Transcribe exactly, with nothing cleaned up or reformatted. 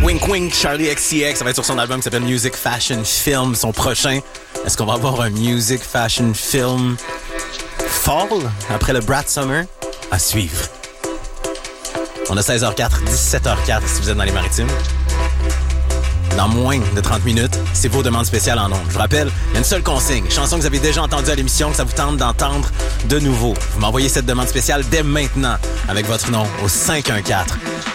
Wink Wink, Charlie X C X, ça va être sur son album qui s'appelle Music Fashion Film, son prochain. Est-ce qu'on va avoir un Music Fashion Film Fall après le Brat Summer? À suivre. On a seize heures quatre, dix-sept heures quatre si vous êtes dans les Maritimes. Dans moins de trente minutes, c'est vos demandes spéciales en ondes. Je vous rappelle, il y a une seule consigne. Chanson que vous avez déjà entendue à l'émission, que ça vous tente d'entendre de nouveau. Vous m'envoyez cette demande spéciale dès maintenant avec votre nom au cinq un quatre,